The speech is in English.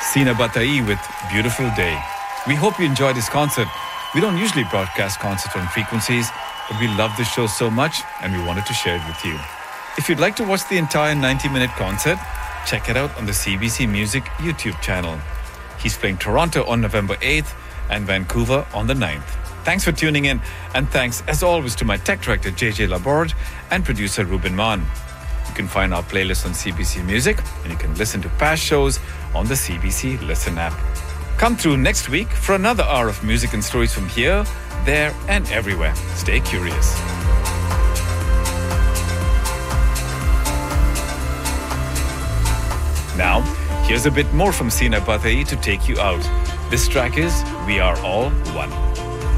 Sina Batai with Beautiful Day. We hope you enjoyed this concert. We don't usually broadcast concerts on frequencies, but we love the show so much and we wanted to share it with you. If you'd like to watch the entire 90-minute concert, check it out on the CBC Music YouTube channel. He's playing Toronto on November 8th and Vancouver on the 9th. Thanks for tuning in, and thanks as always to my tech director JJ Laborde and producer Ruben Mann. You can find our playlist on CBC Music, and you can listen to past shows on the CBC Listen app. Come through next week for another hour of music and stories from here, there, and everywhere. Stay curious. Now, here's a bit more from Sina Batai to take you out. This track is We Are All One.